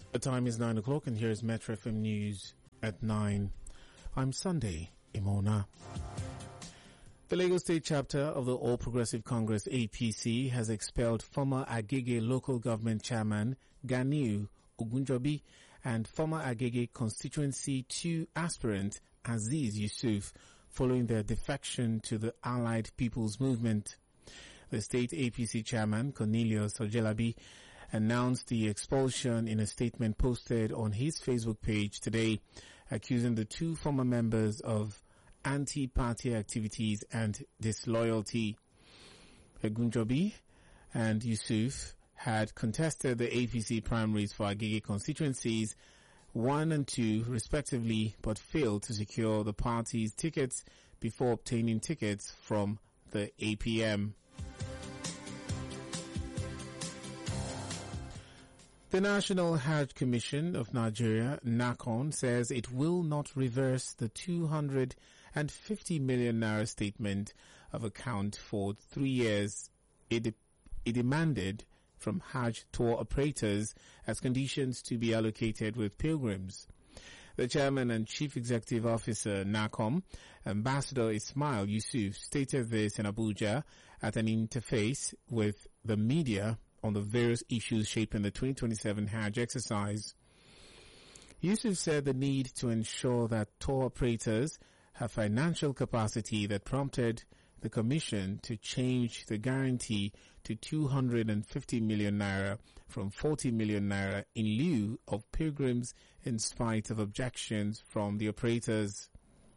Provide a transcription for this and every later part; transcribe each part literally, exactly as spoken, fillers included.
The time is nine o'clock and here is Metro F M News at nine. I'm Sunday Imona. The Lagos State chapter of the All Progressive Congress A P C has expelled former Agege local government chairman Ganiu Ogunjobi and former Agege constituency two aspirant Aziz Yusuf following their defection to the Allied People's Movement. The state A P C chairman Cornelius Ojelabi announced the expulsion in a statement posted on his Facebook page today, accusing the two former members of anti-party activities and disloyalty. Ogunjobi and Yusuf had contested the A P C primaries for Agege constituencies one and two respectively, but failed to secure the party's tickets before obtaining tickets from the A P M. The National Hajj Commission of Nigeria, NACON, says it will not reverse the two hundred fifty million naira statement of account for three years it, de- it demanded from Hajj tour operators as conditions to be allocated with pilgrims. The chairman and chief executive officer, NACOM, Ambassador Ismail Yusuf, stated this in Abuja at an interface with the media on the various issues shaping the twenty twenty-seven Hajj exercise. Yusuf said the need to ensure that tour operators have financial capacity that prompted the Commission to change the guarantee to two hundred fifty million naira from forty million naira in lieu of pilgrims in spite of objections from the operators.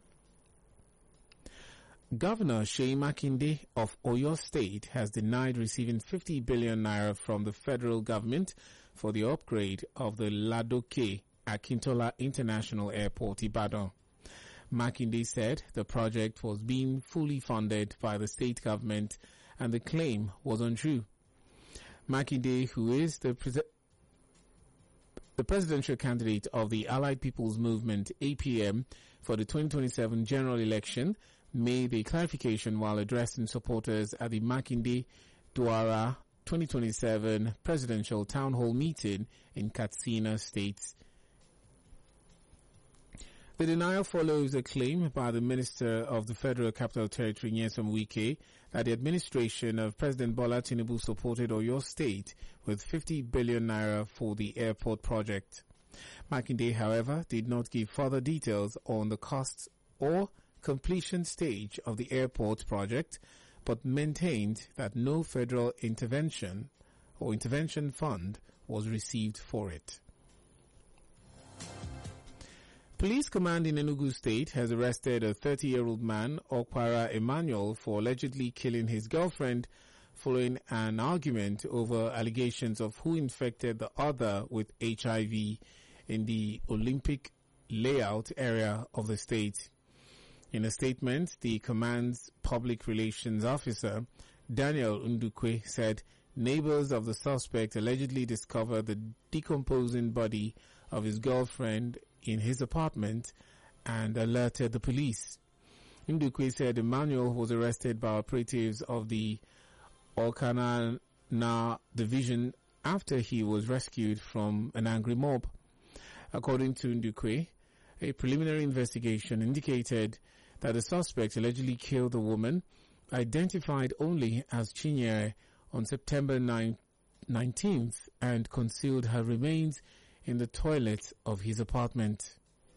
Governor Seyi Makinde of Oyo State has denied receiving fifty billion naira from the federal government for the upgrade of the Ladoke Akintola International Airport, Ibadan. Makinde said the project was being fully funded by the state government and the claim was untrue. Makinde, who is the pre- the presidential candidate of the Allied People's Movement A P M for the twenty twenty-seven general election, made the clarification while addressing supporters at the Makinde Douara twenty twenty-seven presidential town hall meeting in Katsina State. The denial follows a claim by the Minister of the Federal Capital Territory, Nyesom Wike, that the administration of President Bola Tinubu supported Oyo State with fifty billion naira for the airport project. Makinde, however, did not give further details on the costs or completion stage of the airport project, but maintained that no federal intervention or intervention fund was received for it. Police command in Enugu State has arrested a thirty-year-old man, Okpara Emmanuel, for allegedly killing his girlfriend following an argument over allegations of who infected the other with H I V in the Olympic layout area of the state. In a statement, the command's public relations officer, Daniel Ndukwe, said neighbors of the suspect allegedly discovered the decomposing body of his girlfriend in his apartment and alerted the police. Ndukwe said Emmanuel was arrested by operatives of the Okanana division after he was rescued from an angry mob. According to Ndukwe, a preliminary investigation indicated that the suspect allegedly killed the woman, identified only as Chinyere, on September nineteenth and concealed her remains in the toilet of his apartment.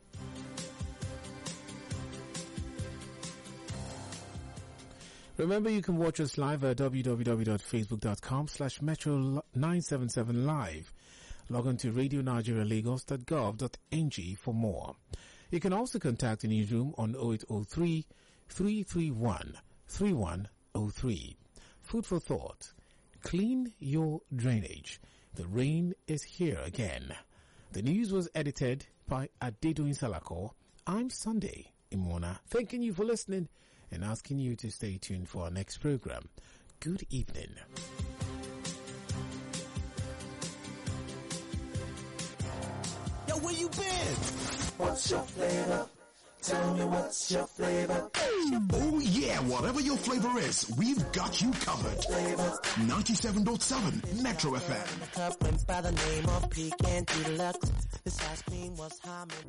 Remember, you can watch us live at w w w dot facebook dot com slash metro nine seven seven live. Log on to radio nigeria lagos dot gov dot n g for more. You can also contact the newsroom on oh eight oh three, three three one, three one oh three. Food for thought. Clean your drainage. The rain is here again. The news was edited by Adedoyin Salako. I'm Sunday Imona, thanking you for listening and asking you to stay tuned for our next program. Good evening. Yo, where you been? What's your flavor? Tell me what's your flavor? Oh yeah, whatever your flavor is, we've got you covered. ninety-seven point seven Metro F M. The club went by the name of Pecan Deluxe. This ice cream was humming.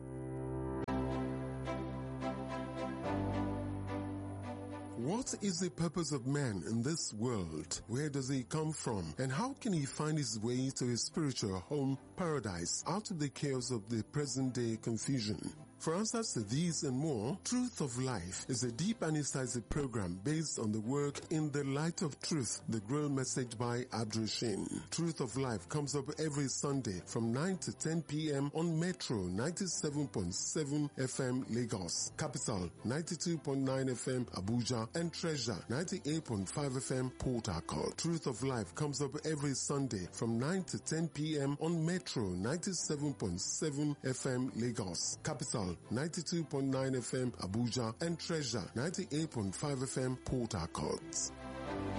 What is the purpose of man in this world? Where does he come from? And how can he find his way to his spiritual home, paradise, out of the chaos of the present-day confusion? For answers to these and more, Truth of Life is a deep and incisive program based on the work In the Light of Truth, the Grail Message by Abdul-Shin. Truth of Life comes up every Sunday from nine to ten p.m. on Metro ninety-seven point seven F M Lagos, Capital ninety-two point nine F M Abuja, and Treasure ninety-eight point five F M Port Harcourt. Truth of Life comes up every Sunday from nine to ten p.m. on Metro ninety-seven point seven F M Lagos, Capital ninety-two point nine F M Abuja, and Treasure ninety-eight point five F M Port Harcourt.